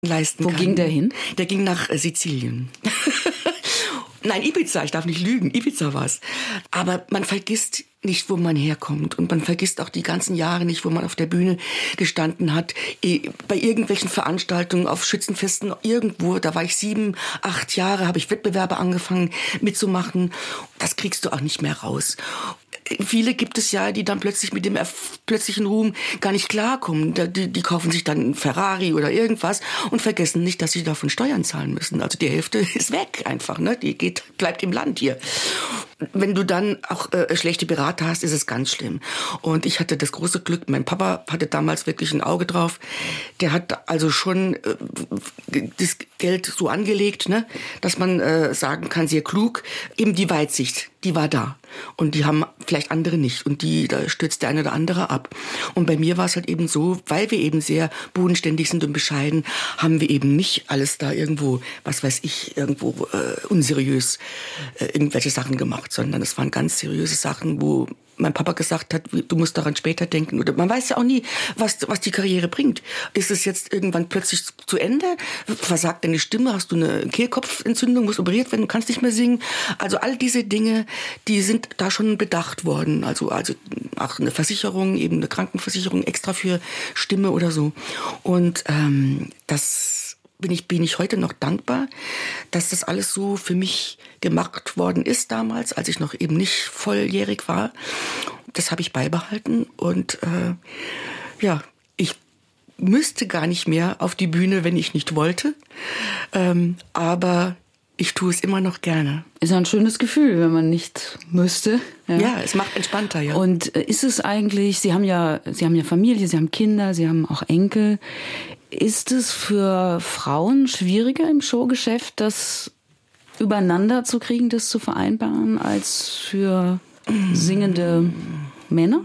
leisten kann. Wo ging der hin? Der ging nach Sizilien. Nein, Ibiza, ich darf nicht lügen, Ibiza war's. Aber man vergisst nicht, wo man herkommt. Und man vergisst auch die ganzen Jahre nicht, wo man auf der Bühne gestanden hat. Bei irgendwelchen Veranstaltungen, auf Schützenfesten, irgendwo, da war ich 7, 8 Jahre, habe ich Wettbewerbe angefangen mitzumachen. Das kriegst du auch nicht mehr raus. Viele gibt es ja, die dann plötzlich mit dem plötzlichen Ruhm gar nicht klarkommen. Die kaufen sich dann einen Ferrari oder irgendwas und vergessen nicht, dass sie davon Steuern zahlen müssen. Also die Hälfte ist weg einfach, ne? Bleibt im Land hier. Wenn du dann auch schlechte Berater hast, ist es ganz schlimm. Und ich hatte das große Glück, mein Papa hatte damals wirklich ein Auge drauf. Der hat also schon das Geld so angelegt, ne, dass man sagen kann, sehr klug, eben die Weitsicht, die war da. Und die haben vielleicht andere nicht. Und da stürzt der eine oder andere ab. Und bei mir war es halt eben so, weil wir eben sehr bodenständig sind und bescheiden, haben wir eben nicht alles da irgendwo, was weiß ich, irgendwo unseriös irgendwelche Sachen gemacht, sondern es waren ganz seriöse Sachen, wo mein Papa gesagt hat, du musst daran später denken. Oder man weiß ja auch nie, was die Karriere bringt. Ist es jetzt irgendwann plötzlich zu Ende? Versagt deine Stimme? Hast du eine Kehlkopfentzündung? Musst operiert werden? Du kannst nicht mehr singen? Also all diese Dinge, die sind da schon bedacht worden. Also auch eine Versicherung, eben eine Krankenversicherung extra für Stimme oder so. Und das bin ich heute noch dankbar, dass das alles so für mich gemacht worden ist damals, als ich noch eben nicht volljährig war. Das habe ich beibehalten und ich müsste gar nicht mehr auf die Bühne, wenn ich nicht wollte, aber ich tue es immer noch gerne. Ist ein schönes Gefühl, wenn man nicht müsste. Ja, es macht entspannter, ja. Und ist es eigentlich, Sie haben ja Familie, Sie haben Kinder, Sie haben auch Enkel. Ist es für Frauen schwieriger im Showgeschäft, das übereinander zu kriegen, das zu vereinbaren, als für singende Männer?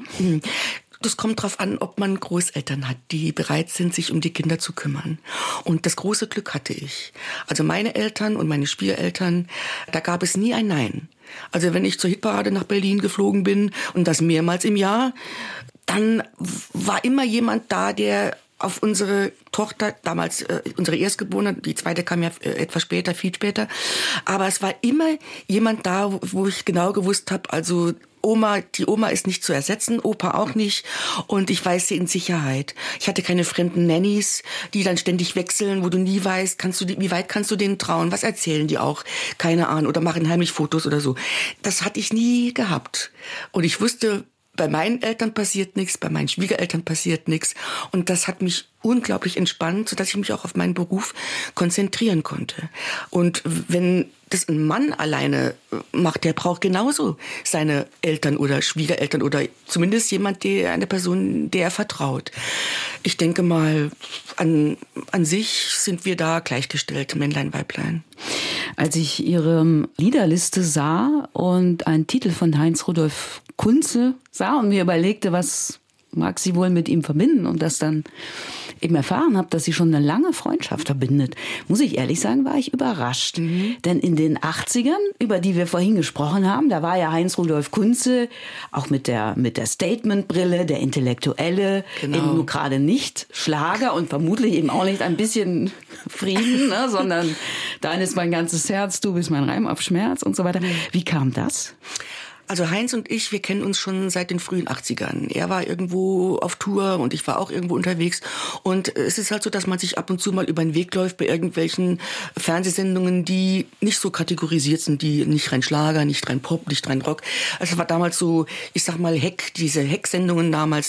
Das kommt drauf an, ob man Großeltern hat, die bereit sind, sich um die Kinder zu kümmern. Und das große Glück hatte ich. Also meine Eltern und meine Schwiegereltern, da gab es nie ein Nein. Also wenn ich zur Hitparade nach Berlin geflogen bin und das mehrmals im Jahr, dann war immer jemand da, der auf unsere Tochter, damals unsere Erstgeborene, die zweite kam ja etwas später, viel später, aber es war immer jemand da, wo ich genau gewusst habe, also die Oma ist nicht zu ersetzen, Opa auch nicht und ich weiß sie in Sicherheit. Ich hatte keine fremden Nannies, die dann ständig wechseln, wo du nie weißt, wie weit kannst du denen trauen, was erzählen die auch, keine Ahnung, oder machen heimlich Fotos oder so. Das hatte ich nie gehabt und ich wusste, bei meinen Eltern passiert nichts, bei meinen Schwiegereltern passiert nichts. Und das hat mich unglaublich entspannt, sodass ich mich auch auf meinen Beruf konzentrieren konnte. Und wenn das ein Mann alleine macht, der braucht genauso seine Eltern oder Schwiegereltern oder zumindest eine Person, der er vertraut. Ich denke mal, an sich sind wir da gleichgestellt, Männlein, Weiblein. Als ich Ihre Liederliste sah und einen Titel von Heinz Rudolf Kunze sah und mir überlegte, was mag sie wohl mit ihm verbinden und das dann eben erfahren habe, dass sie schon eine lange Freundschaft verbindet, muss ich ehrlich sagen, war ich überrascht. Denn in den 80ern, über die wir vorhin gesprochen haben, da war ja Heinz Rudolf Kunze auch mit der Statementbrille, der Intellektuelle, genau. Eben nur gerade nicht Schlager und vermutlich eben auch nicht ein bisschen Frieden, ne, sondern dein ist mein ganzes Herz, du bist mein Reim auf Schmerz und so weiter. Wie kam das? Also Heinz und ich, wir kennen uns schon seit den frühen 80ern. Er war irgendwo auf Tour und ich war auch irgendwo unterwegs. Und es ist halt so, dass man sich ab und zu mal über den Weg läuft bei irgendwelchen Fernsehsendungen, die nicht so kategorisiert sind, die nicht rein Schlager, nicht rein Pop, nicht rein Rock. Also es war damals so, ich sag mal, diese Heck-Sendungen damals,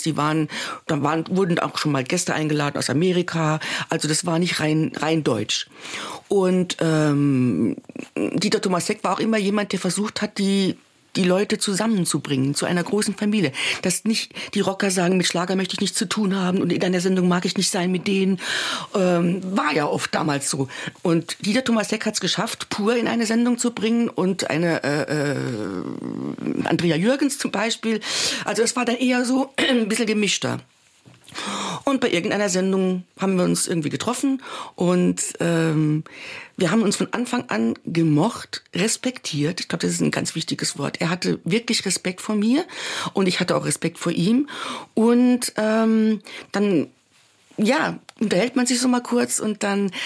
wurden auch schon mal Gäste eingeladen aus Amerika. Also das war nicht rein deutsch. Und Dieter Thomas Heck war auch immer jemand, der versucht hat, die Leute zusammenzubringen zu einer großen Familie. Dass nicht die Rocker sagen, mit Schlager möchte ich nichts zu tun haben und in einer Sendung mag ich nicht sein mit denen. War ja oft damals so. Und Dieter Thomas Heck hat es geschafft, Pur in eine Sendung zu bringen und eine Andrea Jürgens zum Beispiel. Also es war dann eher so ein bisschen gemischter. Und bei irgendeiner Sendung haben wir uns irgendwie getroffen und wir haben uns von Anfang an gemocht, respektiert. Ich glaube, das ist ein ganz wichtiges Wort. Er hatte wirklich Respekt vor mir und ich hatte auch Respekt vor ihm. Und dann unterhält man sich so mal kurz und dann